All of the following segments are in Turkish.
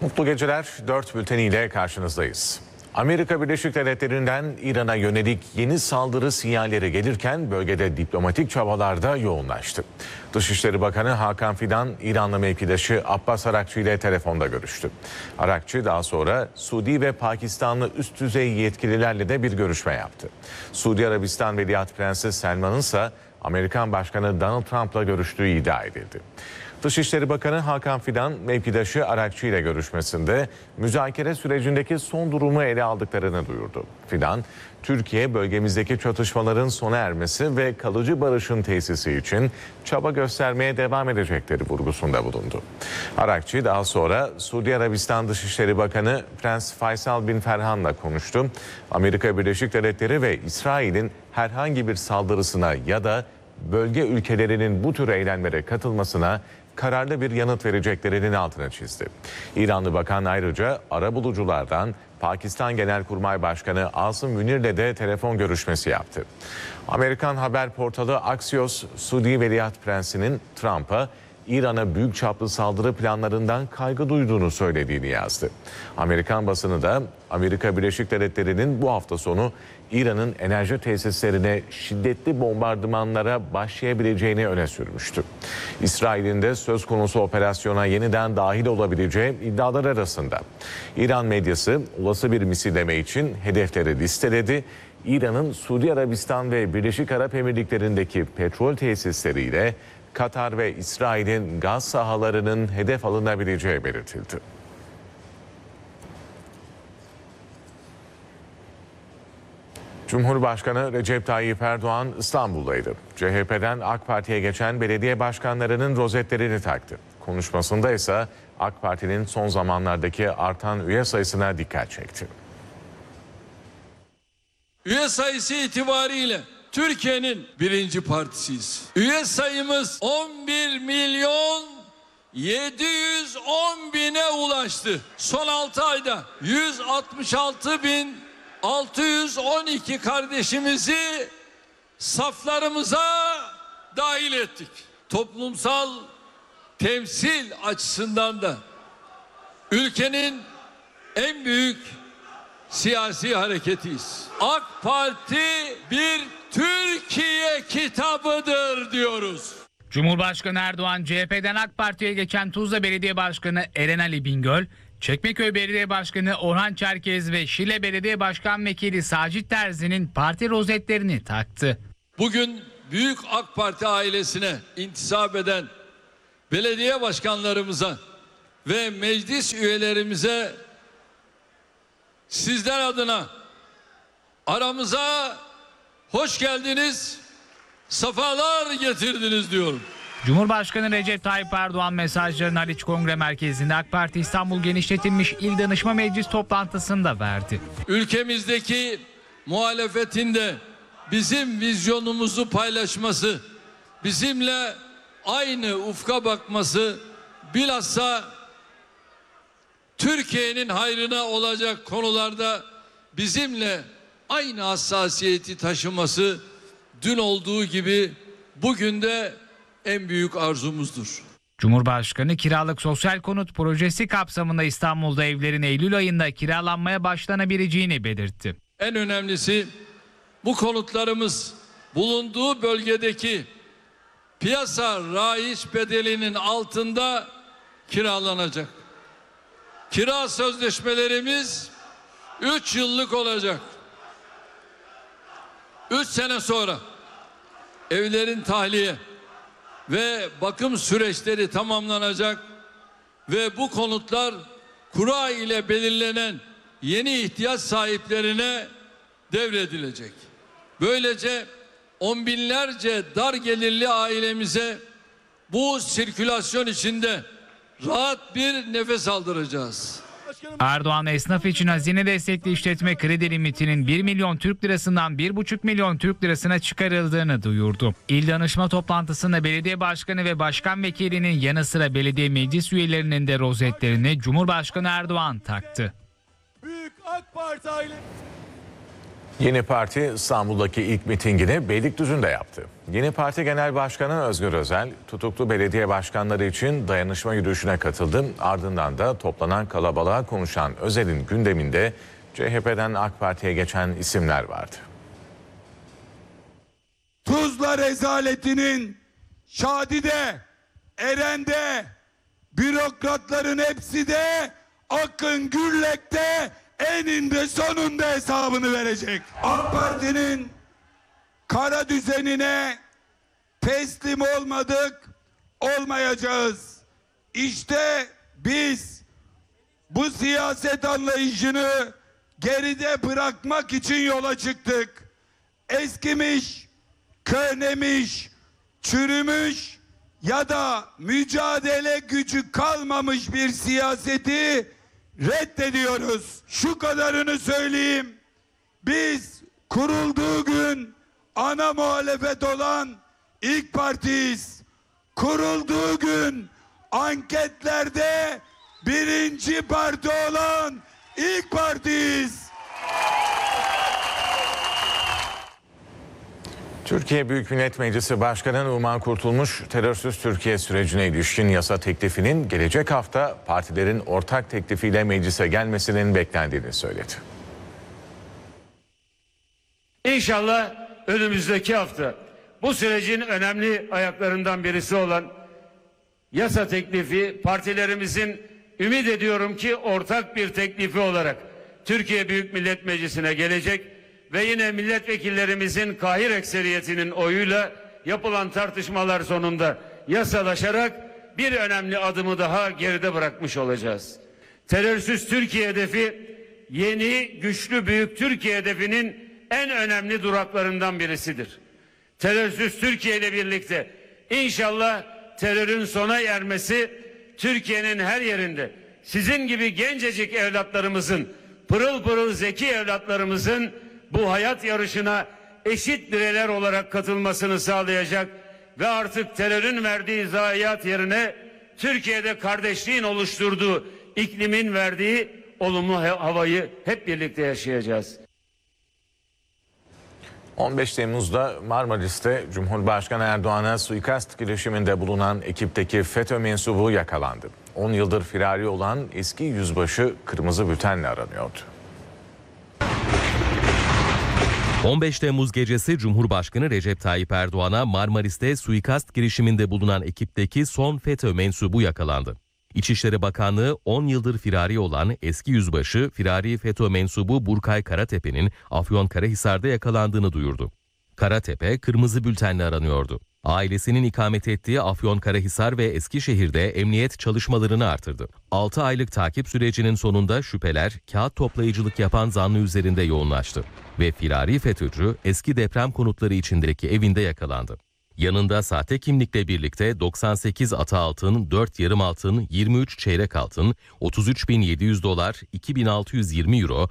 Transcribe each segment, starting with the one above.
Mutlu geceler, 4 bülteniyle karşınızdayız. Amerika Birleşik Devletleri'nden İran'a yönelik yeni saldırı sinyalleri gelirken bölgede diplomatik çabalar da yoğunlaştı. Dışişleri Bakanı Hakan Fidan, İranlı mevkidaşı Abbas Arakçı ile telefonda görüştü. Arakçı daha sonra Suudi ve Pakistanlı üst düzey yetkililerle de bir görüşme yaptı. Suudi Arabistan Veliaht Prensi Selman'ın ise Amerikan Başkanı Donald Trump'la görüştüğü iddia edildi. Dışişleri Bakanı Hakan Fidan, mevkidaşı Arakçı ile görüşmesinde müzakere sürecindeki son durumu ele aldıklarını duyurdu. Fidan, Türkiye bölgemizdeki çatışmaların sona ermesi ve kalıcı barışın tesisi için çaba göstermeye devam edecekleri vurgusunda bulundu. Arakçı daha sonra Suudi Arabistan Dışişleri Bakanı Prens Faysal bin Ferhan'la konuştu. Amerika Birleşik Devletleri ve İsrail'in herhangi bir saldırısına ya da bölge ülkelerinin bu tür eylemlere katılmasına kararlı bir yanıt vereceklerinin altına çizdi. İranlı bakan ayrıca arabuluculardan Pakistan Genelkurmay Başkanı Asım Münir'le de telefon görüşmesi yaptı. Amerikan haber portalı Axios, Suudi Veliaht Prensi'nin Trump'a İran'a büyük çaplı saldırı planlarından kaygı duyduğunu söylediğini yazdı. Amerikan basını da Amerika Birleşik Devletleri'nin bu hafta sonu İran'ın enerji tesislerine şiddetli bombardımanlara başlayabileceğini öne sürmüştü. İsrail'in de söz konusu operasyona yeniden dahil olabileceği iddialar arasında. İran medyası olası bir misilleme için hedefleri listeledi. İran'ın Suudi Arabistan ve Birleşik Arap Emirlikleri'ndeki petrol tesisleriyle Katar ve İsrail'in gaz sahalarının hedef alınabileceği belirtildi. Cumhurbaşkanı Recep Tayyip Erdoğan İstanbul'daydı. CHP'den AK Parti'ye geçen belediye başkanlarının rozetlerini taktı. Konuşmasında ise AK Parti'nin son zamanlardaki artan üye sayısına dikkat çekti. Üye sayısı itibariyle Türkiye'nin birinci partisiyiz. Üye sayımız 11 milyon 710 bine ulaştı. Son 6 ayda 166 bin 612 kardeşimizi saflarımıza dahil ettik. Toplumsal temsil açısından da ülkenin en büyük siyasi hareketiyiz. AK Parti bir Türkiye kitabıdır diyoruz. Cumhurbaşkanı Erdoğan, CHP'den AK Parti'ye geçen Tuzla Belediye Başkanı Eren Ali Bingöl, Çekmeköy Belediye Başkanı Orhan Çerkez ve Şile Belediye Başkan Vekili Sacit Terzi'nin parti rozetlerini taktı. Bugün büyük AK Parti ailesine intisap eden belediye başkanlarımıza ve meclis üyelerimize sizler adına aramıza hoş geldiniz, sefalar getirdiniz diyorum. Cumhurbaşkanı Recep Tayyip Erdoğan mesajlarını Haliç Kongre Merkezi'nde AK Parti İstanbul Genişletilmiş İl Danışma Meclis toplantısında verdi. Ülkemizdeki muhalefetin de bizim vizyonumuzu paylaşması, bizimle aynı ufka bakması, bilhassa Türkiye'nin hayrına olacak konularda bizimle aynı hassasiyeti taşıması dün olduğu gibi bugün de en büyük arzumuzdur. Cumhurbaşkanı kiralık sosyal konut projesi kapsamında İstanbul'da evlerin Eylül ayında kiralanmaya başlanabileceğini belirtti. En önemlisi bu konutlarımız bulunduğu bölgedeki piyasa raiç bedelinin altında kiralanacak. Kira sözleşmelerimiz 3 yıllık olacak. 3 sene sonra evlerin tahliye ve bakım süreçleri tamamlanacak ve bu konutlar kura ile belirlenen yeni ihtiyaç sahiplerine devredilecek. Böylece on binlerce dar gelirli ailemize bu sirkülasyon içinde rahat bir nefes aldıracağız. Erdoğan, esnaf için hazine destekli işletme kredi limitinin 1 milyon Türk lirasından 1,5 milyon Türk lirasına çıkarıldığını duyurdu. İl danışma toplantısında belediye başkanı ve başkan vekilinin yanı sıra belediye meclis üyelerinin de rozetlerini Cumhurbaşkanı Erdoğan taktı. Büyük AK Parti aile... Yeni Parti İstanbul'daki ilk mitingini Beylikdüzü'nde yaptı. Yeni Parti Genel Başkanı Özgür Özel, tutuklu belediye başkanları için dayanışma yürüyüşüne katıldı. Ardından da toplanan kalabalığa konuşan Özel'in gündeminde CHP'den AK Parti'ye geçen isimler vardı. Tuzla rezaletinin Şadi'de, Eren'de, bürokratların hepsi de Akın Gürlek'te eninde sonunda hesabını verecek. AK Parti'nin kara düzenine teslim olmadık, olmayacağız. İşte biz bu siyaset anlayışını geride bırakmak için yola çıktık. Eskimiş, köhnemiş, çürümüş ya da mücadele gücü kalmamış bir siyaseti reddediyoruz. Şu kadarını söyleyeyim. Biz kurulduğu gün ana muhalefet olan ilk partiyiz. Kurulduğu gün anketlerde birinci parti olan ilk partiyiz. Türkiye Büyük Millet Meclisi Başkanı Numan Kurtulmuş, terörsüz Türkiye sürecine ilişkin yasa teklifinin gelecek hafta partilerin ortak teklifiyle meclise gelmesinin beklendiğini söyledi. İnşallah önümüzdeki hafta bu sürecin önemli ayaklarından birisi olan yasa teklifi partilerimizin ümit ediyorum ki ortak bir teklifi olarak Türkiye Büyük Millet Meclisi'ne gelecek ve yine milletvekillerimizin kahir ekseriyetinin oyuyla yapılan tartışmalar sonunda yasalaşarak bir önemli adımı daha geride bırakmış olacağız. Terörsüz Türkiye hedefi yeni, güçlü, büyük Türkiye hedefinin en önemli duraklarından birisidir. Terörsüz Türkiye ile birlikte inşallah terörün sona ermesi Türkiye'nin her yerinde sizin gibi gencecik evlatlarımızın, pırıl pırıl zeki evlatlarımızın bu hayat yarışına eşit bireyler olarak katılmasını sağlayacak ve artık terörün verdiği zayiat yerine Türkiye'de kardeşliğin oluşturduğu iklimin verdiği olumlu havayı hep birlikte yaşayacağız. 15 Temmuz'da Marmaris'te Cumhurbaşkanı Erdoğan'a suikast girişiminde bulunan ekipteki FETÖ mensubu yakalandı. 10 yıldır firari olan eski yüzbaşı kırmızı bültenle aranıyordu. 15 Temmuz gecesi Cumhurbaşkanı Recep Tayyip Erdoğan'a Marmaris'te suikast girişiminde bulunan ekipteki son FETÖ mensubu yakalandı. İçişleri Bakanlığı 10 yıldır firari olan eski yüzbaşı firari FETÖ mensubu Burkay Karatepe'nin Afyonkarahisar'da yakalandığını duyurdu. Karatepe kırmızı bültenle aranıyordu. Ailesinin ikamet ettiği Afyonkarahisar ve Eskişehir'de emniyet çalışmalarını artırdı. 6 aylık takip sürecinin sonunda şüpheler kağıt toplayıcılık yapan zanlı üzerinde yoğunlaştı ve firari FETÖ'cü eski deprem konutları içindeki evinde yakalandı. Yanında sahte kimlikle birlikte 98 ata altın, 4 yarım altın, 23 çeyrek altın, 33.700 dolar, 2.620 euro,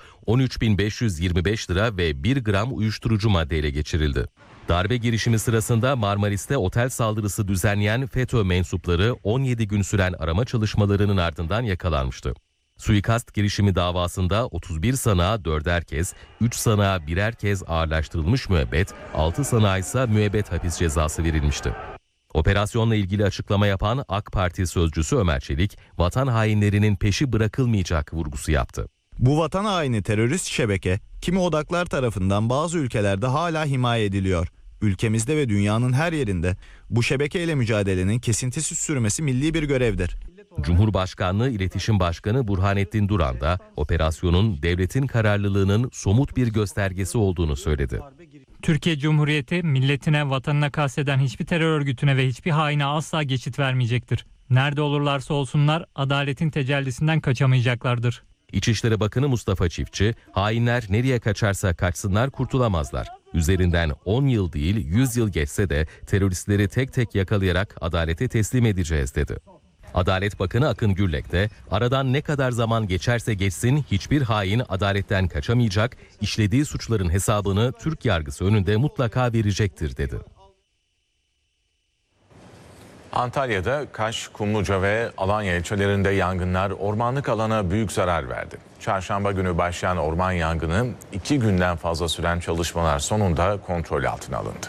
13.525 lira ve 1 gram uyuşturucu maddeyle geçirildi. Darbe girişimi sırasında Marmaris'te otel saldırısı düzenleyen FETÖ mensupları 17 gün süren arama çalışmalarının ardından yakalanmıştı. Suikast girişimi davasında 31 sanığa 4'er kez, 3 sanığa 1'er kez ağırlaştırılmış müebbet, 6 sanığa ise müebbet hapis cezası verilmişti. Operasyonla ilgili açıklama yapan AK Parti sözcüsü Ömer Çelik, vatan hainlerinin peşi bırakılmayacak vurgusu yaptı. Bu vatan haini terörist şebeke, kimi odaklar tarafından bazı ülkelerde hala himaye ediliyor. Ülkemizde ve dünyanın her yerinde bu şebekeyle mücadelenin kesintisiz sürmesi milli bir görevdir. Cumhurbaşkanlığı İletişim Başkanı Burhanettin Duran da operasyonun devletin kararlılığının somut bir göstergesi olduğunu söyledi. Türkiye Cumhuriyeti milletine, vatanına kasteden hiçbir terör örgütüne ve hiçbir haine asla geçit vermeyecektir. Nerede olurlarsa olsunlar adaletin tecellisinden kaçamayacaklardır. İçişleri Bakanı Mustafa Çiftçi, hainler nereye kaçarsa kaçsınlar kurtulamazlar. Üzerinden 10 yıl değil 100 yıl geçse de teröristleri tek tek yakalayarak adalete teslim edeceğiz dedi. Adalet Bakanı Akın Gürlek de aradan ne kadar zaman geçerse geçsin hiçbir hain adaletten kaçamayacak, işlediği suçların hesabını Türk yargısı önünde mutlaka verecektir dedi. Antalya'da Kaş, Kumluca ve Alanya ilçelerinde yangınlar ormanlık alana büyük zarar verdi. Çarşamba günü başlayan orman yangını 2 günden fazla süren çalışmalar sonunda kontrol altına alındı.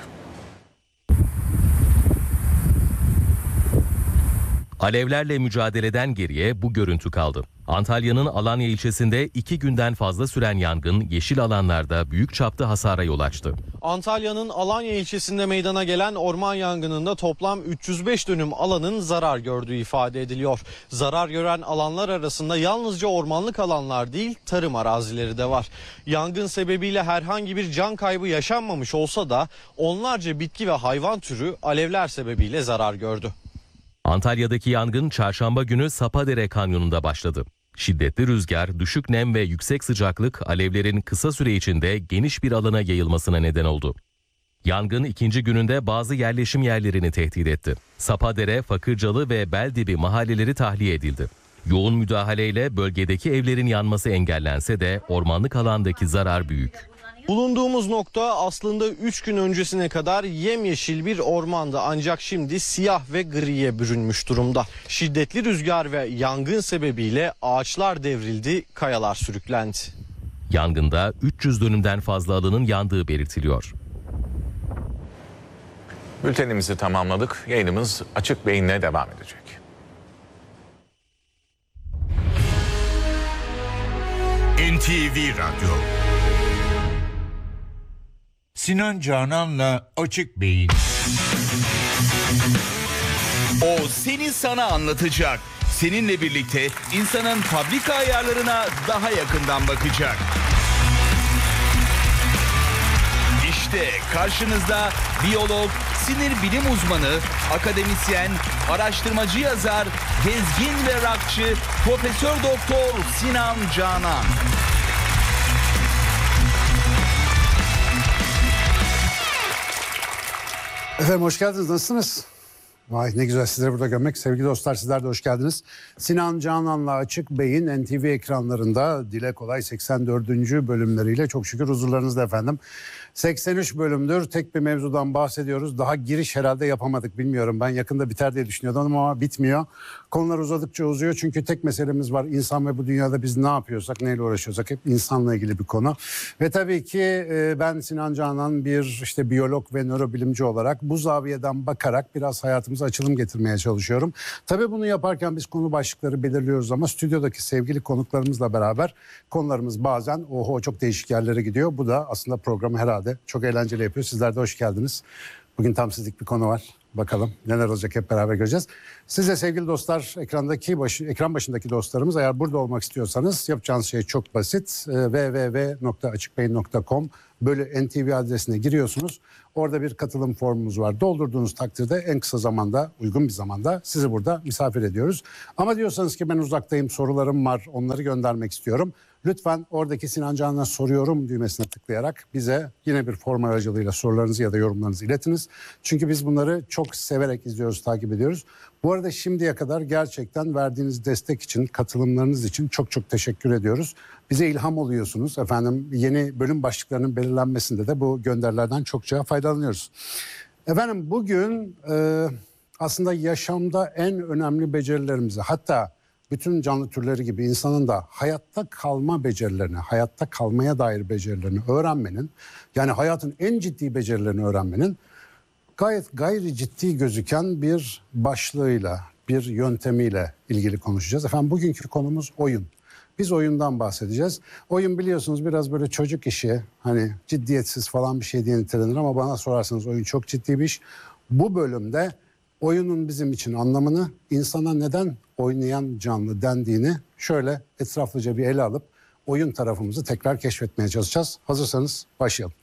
Alevlerle mücadeleden geriye bu görüntü kaldı. Antalya'nın Alanya ilçesinde 2 günden fazla süren yangın yeşil alanlarda büyük çapta hasara yol açtı. Antalya'nın Alanya ilçesinde meydana gelen orman yangınında toplam 305 dönüm alanın zarar gördüğü ifade ediliyor. Zarar gören alanlar arasında yalnızca ormanlık alanlar değil, tarım arazileri de var. Yangın sebebiyle herhangi bir can kaybı yaşanmamış olsa da onlarca bitki ve hayvan türü alevler sebebiyle zarar gördü. Antalya'daki yangın çarşamba günü Sapadere Kanyonu'nda başladı. Şiddetli rüzgar, düşük nem ve yüksek sıcaklık alevlerin kısa süre içinde geniş bir alana yayılmasına neden oldu. Yangın ikinci gününde bazı yerleşim yerlerini tehdit etti. Sapadere, Fakırcalı ve Beldibi mahalleleri tahliye edildi. Yoğun müdahaleyle bölgedeki evlerin yanması engellense de ormanlık alandaki zarar büyük. Bulunduğumuz nokta aslında 3 gün öncesine kadar yemyeşil bir ormandı, ancak şimdi siyah ve griye bürünmüş durumda. Şiddetli rüzgar ve yangın sebebiyle ağaçlar devrildi, kayalar sürüklendi. Yangında 300 dönümden fazla alanın yandığı belirtiliyor. Bültenimizi tamamladık. Yayınımız Açık Beyin'le devam edecek. NTV Radyo. Sinan Canan'la Açık Beyin. O seni sana anlatacak. Seninle birlikte insanın fabrika ayarlarına daha yakından bakacak. İşte karşınızda biyolog, sinir bilim uzmanı, akademisyen, araştırmacı yazar, gezgin ve rockçı Profesör Doktor Sinan Canan. Efendim hoş geldiniz. Nasılsınız? Vay ne güzel sizleri burada görmek. Sevgili dostlar, sizler de hoş geldiniz. Sinan Canan'la Açık Beyin NTV ekranlarında dile kolay 84. bölümleriyle çok şükür huzurlarınızda efendim. 83 bölümdür tek bir mevzudan bahsediyoruz. Daha giriş herhalde yapamadık, bilmiyorum. Ben yakında biter diye düşünüyordum ama bitmiyor. Konular uzadıkça uzuyor çünkü tek meselemiz var. İnsan ve bu dünyada biz ne yapıyorsak, neyle uğraşıyorsak hep insanla ilgili bir konu. Ve tabii ki ben Sinan Canan bir biyolog ve nörobilimci olarak bu zaviyeden bakarak biraz hayatımıza açılım getirmeye çalışıyorum. Tabii bunu yaparken biz konu başlıkları belirliyoruz ama stüdyodaki sevgili konuklarımızla beraber konularımız bazen çok değişik yerlere gidiyor. Bu da aslında programı herhalde çok eğlenceli yapıyor. Sizler de hoş geldiniz. Bugün tam sizlik bir konu var. Bakalım neler olacak, hep beraber göreceğiz. Siz de sevgili dostlar, ekran başındaki dostlarımız, eğer burada olmak istiyorsanız yapacağınız şey çok basit. www.açıkbeyin.com/NTV adresine giriyorsunuz. Orada bir katılım formumuz var. Doldurduğunuz takdirde en kısa zamanda, uygun bir zamanda sizi burada misafir ediyoruz. Ama diyorsanız ki ben uzaktayım, sorularım var, onları göndermek istiyorum. Lütfen oradaki Sinan Canan'a soruyorum düğmesine tıklayarak bize yine bir form aracılığıyla sorularınızı ya da yorumlarınızı iletiniz. Çünkü biz bunları çok severek izliyoruz, takip ediyoruz. Bu arada şimdiye kadar gerçekten verdiğiniz destek için, katılımlarınız için çok çok teşekkür ediyoruz. Bize ilham oluyorsunuz efendim. Yeni bölüm başlıklarının belirlenmesinde de bu gönderilerden çokça faydalanıyoruz. Efendim bugün aslında yaşamda en önemli becerilerimizi, hatta bütün canlı türleri gibi insanın da hayatta kalma becerilerini, hayatta kalmaya dair becerilerini öğrenmenin, yani hayatın en ciddi becerilerini öğrenmenin gayet gayri ciddi gözüken bir başlığıyla, bir yöntemiyle ilgili konuşacağız. Efendim bugünkü konumuz oyun. Biz oyundan bahsedeceğiz. Oyun biliyorsunuz biraz böyle çocuk işi, hani ciddiyetsiz falan bir şey diye nitelenir ama bana sorarsanız oyun çok ciddi bir iş. Bu bölümde oyunun bizim için anlamını, insana neden oynayan canlı dendiğini şöyle etraflıca bir ele alıp oyun tarafımızı tekrar keşfetmeye çalışacağız. Hazırsanız başlayalım.